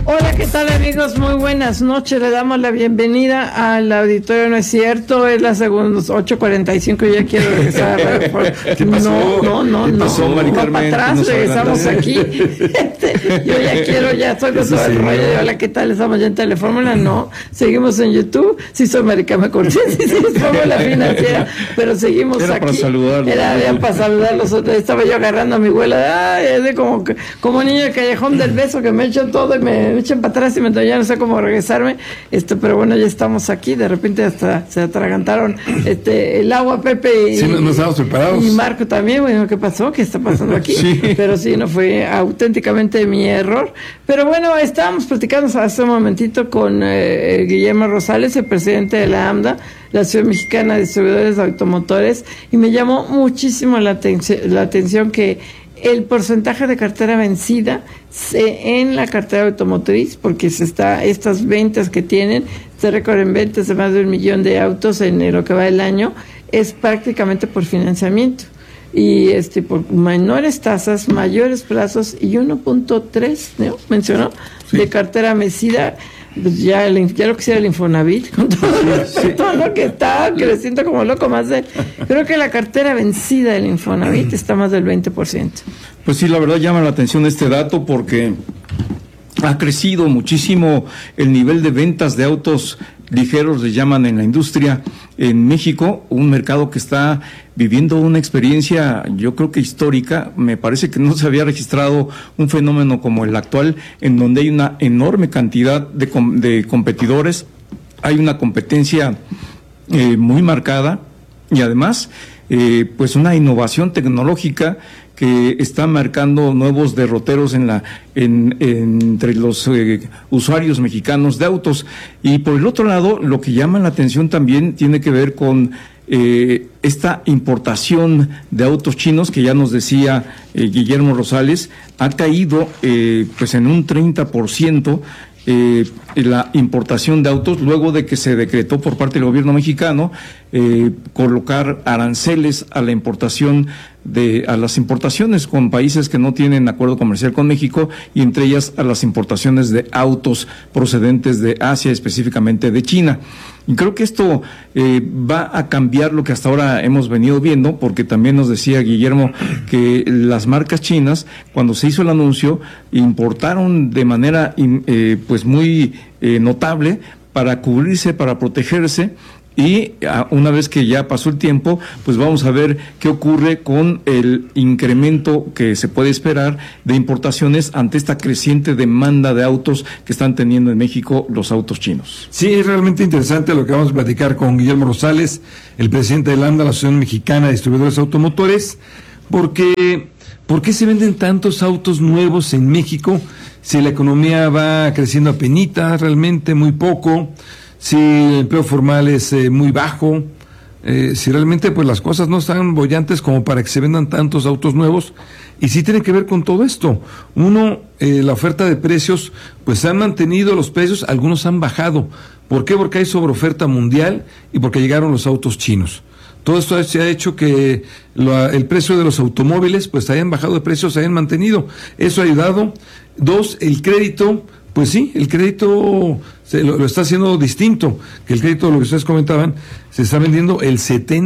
Hola, ¿qué tal, amigos? Muy buenas noches. Le damos la bienvenida al auditorio. No es cierto, es las 8:45. Ya quiero regresar a Radio Fórmula. ¿Qué pasó? No, para atrás, regresamos aquí. Yo ya quiero, ya estoy con todo el rollo. Hola, ¿qué tal? Estamos ya en Telefórmula. No, seguimos en YouTube. Sí, soy Maricama Cortés, sí, Fórmula Financiera, pero seguimos era aquí. Para saludarlos. Era para saludarlos. Estaba yo agarrando a mi abuela. Es de como niño de callejón del beso, que me echan todo y me echan para atrás y ya no sé cómo regresarme, pero bueno, ya estamos aquí. De repente hasta se atragantaron el agua, Pepe, y no estábamos preparados, y Marco también. Bueno, ¿qué pasó? ¿Qué está pasando aquí? Sí. Pero sí, no fue auténticamente mi error. Pero bueno, estábamos platicando hace un momentito con Guillermo Rosales, el presidente de la AMDA, la Asociación Mexicana de Distribuidores de Automotores, y me llamó muchísimo la atención que el porcentaje de cartera vencida en la cartera automotriz, porque estas ventas que tienen, este récord en ventas de más de 1 millón de autos en lo que va del año, es prácticamente por financiamiento. Y por menores tasas, mayores plazos y 1.3, ¿no? Mencionó, sí, de cartera vencida. Pues ya lo quisiera el Infonavit, con todo lo que está creciendo como loco, creo que la cartera vencida del Infonavit está más del 20%. Pues sí, la verdad llama la atención este dato porque ha crecido muchísimo el nivel de ventas de autos ligeros, le llaman en la industria, en México, un mercado que está viviendo una experiencia, yo creo que histórica. Me parece que no se había registrado un fenómeno como el actual, en donde hay una enorme cantidad de competidores, hay una competencia muy marcada y además pues una innovación tecnológica que está marcando nuevos derroteros entre los usuarios mexicanos de autos. Y por el otro lado, lo que llama la atención también tiene que ver con esta importación de autos chinos, que ya nos decía Guillermo Rosales, ha caído pues en un 30%. La importación de autos, luego de que se decretó por parte del gobierno mexicano colocar aranceles a la importación a las importaciones con países que no tienen acuerdo comercial con México, y entre ellas a las importaciones de autos procedentes de Asia, específicamente de China. Y creo que esto va a cambiar lo que hasta ahora hemos venido viendo, porque también nos decía Guillermo que las marcas chinas, cuando se hizo el anuncio, importaron de manera pues muy notable para cubrirse, para protegerse. Y una vez que ya pasó el tiempo, pues vamos a ver qué ocurre con el incremento que se puede esperar de importaciones ante esta creciente demanda de autos que están teniendo en México los autos chinos. Sí, es realmente interesante lo que vamos a platicar con Guillermo Rosales, el presidente de la AMDA, la Asociación Mexicana de Distribuidores Automotores, porque ¿por qué se venden tantos autos nuevos en México si la economía va creciendo apenitas, realmente muy poco? Si el empleo formal es muy bajo, si realmente pues las cosas no están bollantes como para que se vendan tantos autos nuevos, y sí tiene que ver con todo esto. Uno, la oferta de precios, pues se han mantenido los precios, algunos han bajado. ¿Por qué? Porque hay sobreoferta mundial y porque llegaron los autos chinos. Todo esto se ha hecho que el precio de los automóviles pues hayan bajado de precio, se hayan mantenido. Eso ha ayudado. Dos, el crédito. Pues sí, el crédito lo está haciendo distinto, que el crédito, lo que ustedes comentaban, se está vendiendo el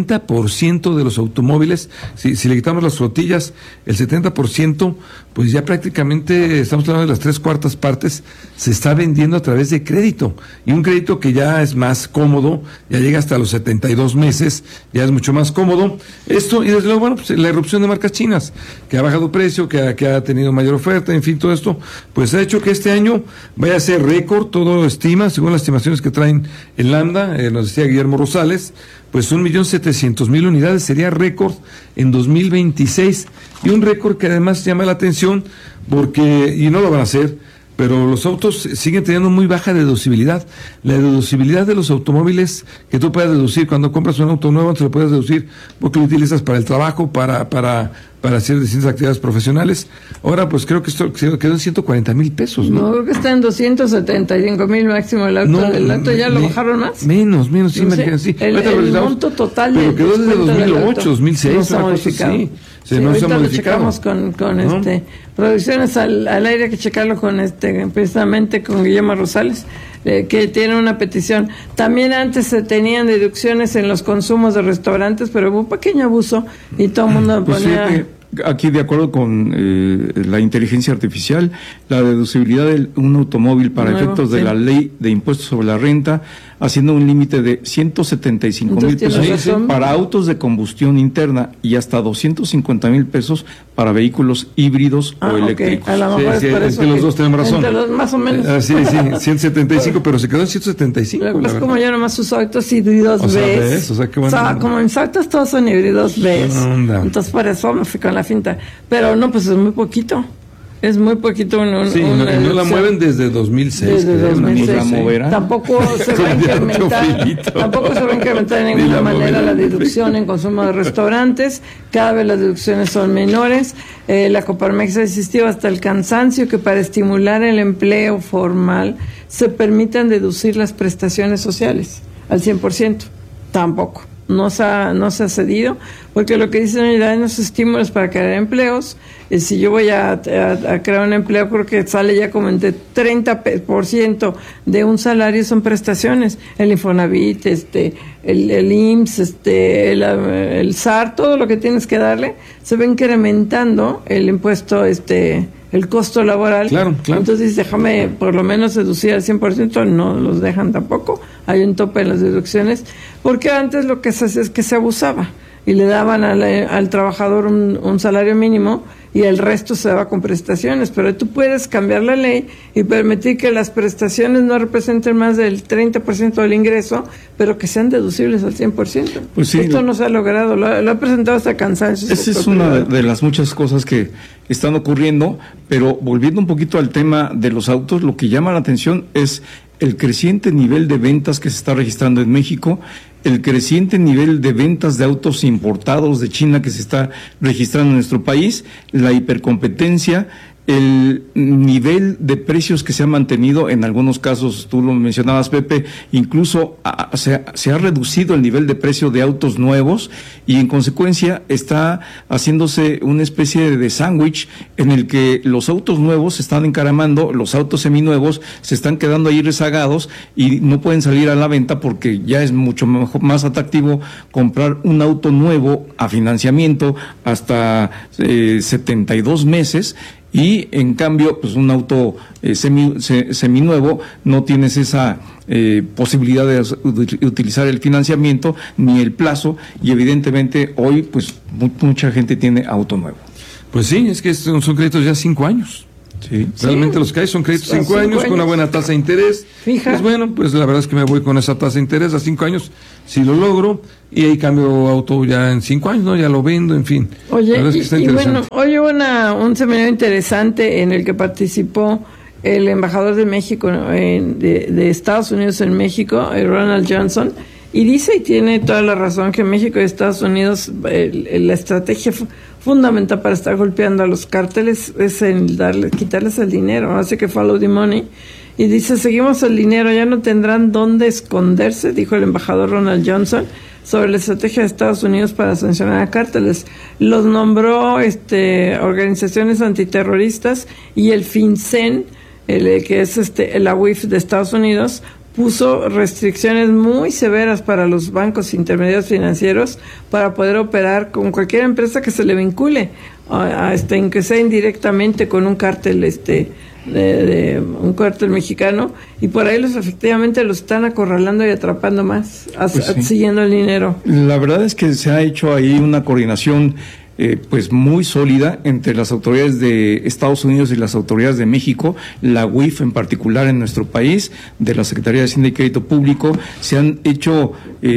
70% de los automóviles. Si le quitamos las flotillas, el 70%, pues ya prácticamente estamos hablando de las 3/4 partes, se está vendiendo a través de crédito. Y un crédito que ya es más cómodo, ya llega hasta los 72 meses, ya es mucho más cómodo. Esto, y desde luego, bueno, pues la irrupción de marcas chinas, que ha bajado precio, que ha tenido mayor oferta, en fin, todo esto, pues ha hecho que este año vaya a ser récord. Todo estima, según las estimaciones que traen el AMDA, nos decía Guillermo Rosales, pues 1.700.000 unidades sería récord en 2026, y un récord que además llama la atención porque, y no lo van a hacer, pero los autos siguen teniendo muy baja deducibilidad. La deducibilidad de los automóviles que tú puedes deducir cuando compras un auto nuevo, te lo puedes deducir porque lo utilizas para el trabajo, para para hacer distintas actividades profesionales. Ahora, pues creo que esto quedó en 140,000 pesos, ¿no? No, creo que está en 275,000 máximo el auto. No, el auto ya lo bajaron más. Menos, sí, No me sé, dijeron, sí. el monto total pero quedó desde descuento del 2008, auto 2006, no se ha una cosa modificado. así. Sí, no se ha ahorita lo modificado. checamos con ¿No? Producciones al aire, hay que checarlo con precisamente con Guillermo Rosales, que tiene una petición. También antes se tenían deducciones en los consumos de restaurantes, pero hubo un pequeño abuso y todo el mundo Pues ponía... fíjate, aquí de acuerdo con la inteligencia artificial, la deducibilidad de un automóvil para Nuevo, efectos de sí. la ley de impuestos sobre la renta, haciendo un límite de 175,000 Entonces, pesos tienes razón. para autos de combustión interna y hasta 250,000 pesos para vehículos híbridos o ok. eléctricos. A lo mejor Sí, es por sí, eso entre los que- dos tenemos razón. entre los más o menos. Sí, 175, pero se quedó en 175. Lo que la pasa es como verdad. yo nomás uso autos híbridos O sea, B. ¿ves? O sea, qué bueno. Como mis autos todos son híbridos B. Anda. Entonces por eso me fui con la finta. Pero no, pues es muy poquito. Es muy poquito Sí, no, una y no la deducción. mueven desde 2006. Desde creo, ¿no? 2006. la moverá. Tampoco se va a Con incrementar, Teofilito. tampoco se va a incrementar de Ni ninguna la manera moverá. la deducción en consumo de restaurantes. Cada vez las deducciones son menores. La Coparmex ha insistido hasta el cansancio que para estimular el empleo formal se permitan deducir las prestaciones sociales al 100%. Tampoco. No se ha cedido, porque lo que dicen es dar los estímulos para crear empleos. Si yo voy a crear un empleo, creo que sale ya como entre 30% de un salario son prestaciones. El Infonavit, el IMSS, el SAR, todo lo que tienes que darle, se va incrementando el impuesto, el costo laboral. Claro. Entonces, déjame por lo menos deducir al 100%, no los dejan tampoco. Hay un tope en las deducciones, porque antes lo que se hacía es que se abusaba y le daban al trabajador un salario mínimo y el resto se daba con prestaciones, pero tú puedes cambiar la ley y permitir que las prestaciones no representen más del 30% del ingreso, pero que sean deducibles al 100%. Pues sí, esto no se ha logrado, lo ha presentado hasta cansancio. Esa es una de las muchas cosas que están ocurriendo, pero volviendo un poquito al tema de los autos, lo que llama la atención es el creciente nivel de ventas que se está registrando en México, el creciente nivel de ventas de autos importados de China que se está registrando en nuestro país, la hipercompetencia, el nivel de precios que se ha mantenido, en algunos casos, tú lo mencionabas, Pepe, incluso se ha reducido el nivel de precio de autos nuevos y en consecuencia está haciéndose una especie de sándwich en el que los autos nuevos se están encaramando, los autos seminuevos se están quedando ahí rezagados y no pueden salir a la venta porque ya es mucho más atractivo comprar un auto nuevo a financiamiento hasta 72 meses. Y en cambio, pues un auto seminuevo no tienes esa posibilidad de utilizar el financiamiento ni el plazo y evidentemente hoy pues mucha gente tiene auto nuevo. Pues sí, es que son créditos ya 5 años. Sí. Realmente los que hay son créditos 5 años con una buena tasa de interés. Fija. Pues bueno, pues la verdad es que me voy con esa tasa de interés a 5 años, si lo logro, y ahí cambio auto ya en 5 años, ¿no? Ya lo vendo, en fin. Oye, la verdad es que está interesante. bueno, hoy hubo un seminario interesante en el que participó el embajador de México, de Estados Unidos en México, Ronald Johnson, y dice, y tiene toda la razón, que México y Estados Unidos, la estrategia fundamental para estar golpeando a los cárteles es quitarles el dinero, así que follow the money. Y dice, seguimos el dinero, ya no tendrán dónde esconderse, dijo el embajador Ronald Johnson, sobre la estrategia de Estados Unidos para sancionar a cárteles. Los nombró organizaciones antiterroristas y el FinCEN, que es la UIF de Estados Unidos, puso restricciones muy severas para los bancos intermediarios financieros para poder operar con cualquier empresa que se le vincule, aunque sea indirectamente con un cártel un cártel mexicano, y por ahí efectivamente los están acorralando y atrapando más, Pues sí. siguiendo el dinero. La verdad es que se ha hecho ahí una coordinación pues muy sólida entre las autoridades de Estados Unidos y las autoridades de México, la UIF en particular en nuestro país, de la Secretaría de Hacienda y Crédito Público, se han hecho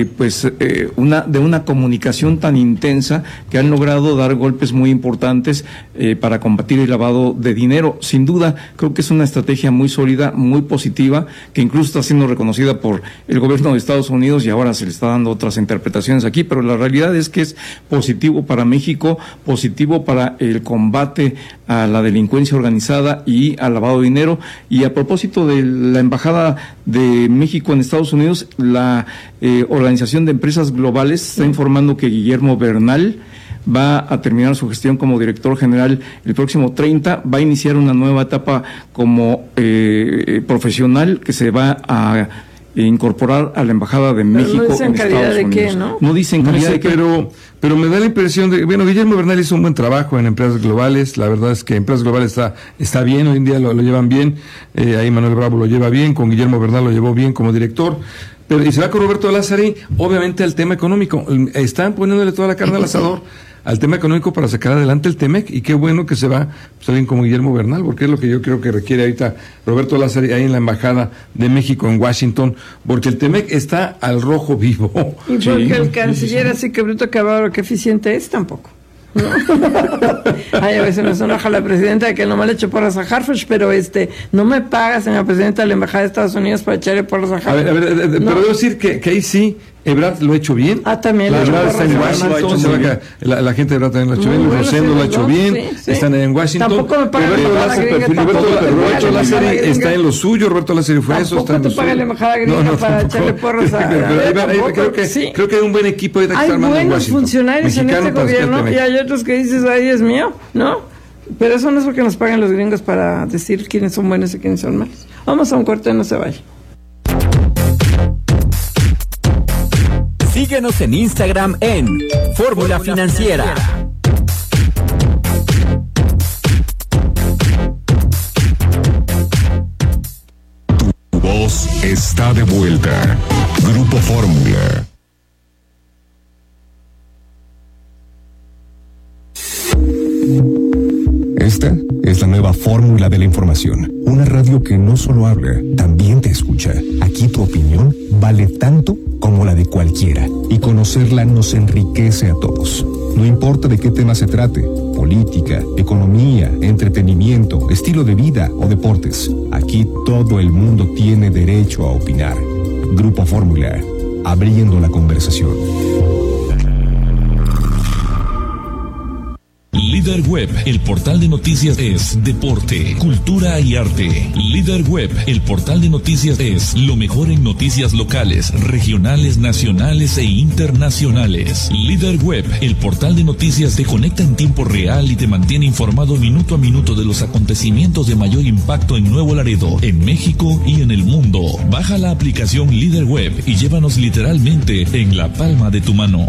una comunicación tan intensa que han logrado dar golpes muy importantes para combatir el lavado de dinero. Sin duda, creo que es una estrategia muy sólida, muy positiva, que incluso está siendo reconocida por el gobierno de Estados Unidos y ahora se le está dando otras interpretaciones aquí, pero la realidad es que es positivo para México efecto positivo para el combate a la delincuencia organizada y al lavado de dinero. Y a propósito de la Embajada de México en Estados Unidos, la Organización de Empresas Globales está informando que Guillermo Bernal va a terminar su gestión como director general el próximo 30, va a iniciar una nueva etapa como profesional que se va a incorporar a la Embajada de México en Estados Unidos. No dicen calidad de qué, ¿no? No dicen calidad de qué. Pero me da la impresión de, bueno, Guillermo Bernal hizo un buen trabajo en Empresas Globales. La verdad es que Empresas Globales está bien, hoy en día lo llevan bien. Ahí Manuel Bravo lo lleva bien, con Guillermo Bernal lo llevó bien como director. Pero y se va con Roberto Lázari, obviamente, al tema económico. Están poniéndole toda la carne al asador al tema económico para sacar adelante el TEMEC, y qué bueno que se va pues, alguien como Guillermo Bernal, porque es lo que yo creo que requiere ahorita Roberto Lázari ahí en la Embajada de México en Washington, porque el TEMEC está al rojo vivo. Y porque el canciller, así que bruto, que bárbaro, que eficiente es, tampoco. ¿No? Ay, a veces nos enoja la presidenta de que nomás le echo porras a Harfuch, pero no me paga, señora presidenta de la Embajada de Estados Unidos, para echarle porras a Harfuch. A ver, no. Pero debo decir que ahí sí Ebrard lo ha hecho bien. También la Ebrard está en Washington, la gente de Ebrard también lo ha hecho bien, Rosendo lo ha hecho bien, sí. Están en Washington. Tampoco me pagan Roberto Lázari está en lo suyo, Roberto Lázari fue eso. Tampoco te paga la Embajada gringa para echarle porras a... Creo que hay un buen equipo que está armando en Washington. Hay buenos funcionarios en este gobierno, y hay otros que dices, ay, Dios mío, ¿no? Pero eso no es porque nos pagan los gringos para decir quiénes son buenos y quiénes son malos. Vamos a un corte, no se vaya. Síguenos en Instagram en Fórmula Financiera. Tu voz está de vuelta. Grupo Fórmula. Esta es la nueva fórmula de la información. Una radio que no solo habla, también te escucha. Aquí tu opinión vale tanto como la de cualquiera. Y conocerla nos enriquece a todos. No importa de qué tema se trate, política, economía, entretenimiento, estilo de vida o deportes. Aquí todo el mundo tiene derecho a opinar. Grupo Fórmula, abriendo la conversación. Líder Web, el portal de noticias es deporte, cultura y arte. Líder Web, el portal de noticias es lo mejor en noticias locales, regionales, nacionales e internacionales. Líder Web, el portal de noticias te conecta en tiempo real y te mantiene informado minuto a minuto de los acontecimientos de mayor impacto en Nuevo Laredo, en México y en el mundo. Baja la aplicación Líder Web y llévanos literalmente en la palma de tu mano.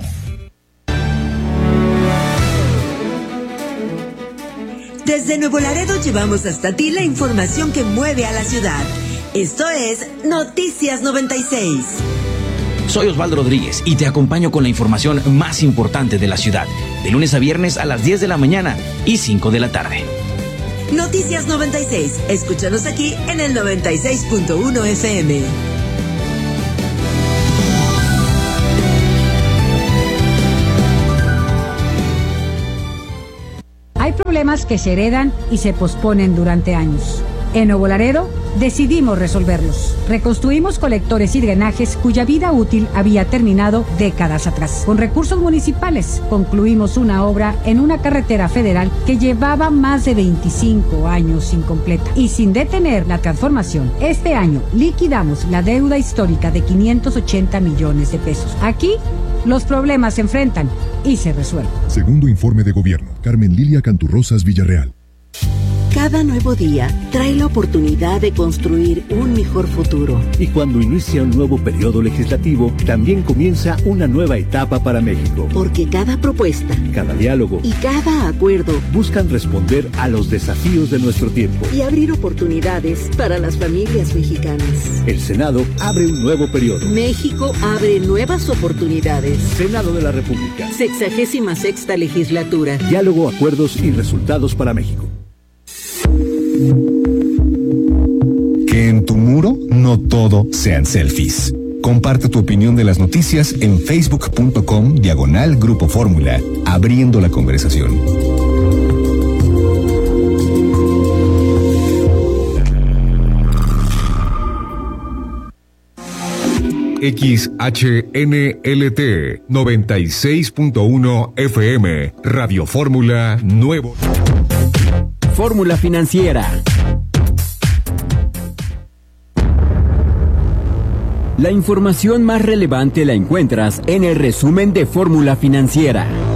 Desde Nuevo Laredo llevamos hasta ti la información que mueve a la ciudad. Esto es Noticias 96. Soy Osvaldo Rodríguez y te acompaño con la información más importante de la ciudad, de lunes a viernes a las 10 de la mañana y 5 de la tarde. Noticias 96. Escúchanos aquí en el 96.1 FM. Hay problemas que se heredan y se posponen durante años. En Nuevo Laredo decidimos resolverlos. Reconstruimos colectores y drenajes cuya vida útil había terminado décadas atrás. Con recursos municipales concluimos una obra en una carretera federal que llevaba más de 25 años incompleta. Y sin detener la transformación, este año liquidamos la deuda histórica de 580 millones de pesos. Aquí los problemas se enfrentan y se resuelven. Segundo informe de gobierno. Carmen Lilia Canturrosas Villarreal. Cada nuevo día trae la oportunidad de construir un mejor futuro. Y cuando inicia un nuevo periodo legislativo, también comienza una nueva etapa para México. Porque cada propuesta, cada diálogo y cada acuerdo buscan responder a los desafíos de nuestro tiempo y abrir oportunidades para las familias mexicanas. El Senado abre un nuevo periodo. México abre nuevas oportunidades. Senado de la República. 66ª legislatura. Diálogo, acuerdos y resultados para México. Que en tu muro no todo sean selfies. Comparte tu opinión de las noticias en facebook.com/Grupo Fórmula, abriendo la conversación. XHNLT 96.1 FM, Radio Fórmula Nuevo. Fórmula Financiera. La información más relevante la encuentras en el resumen de Fórmula Financiera.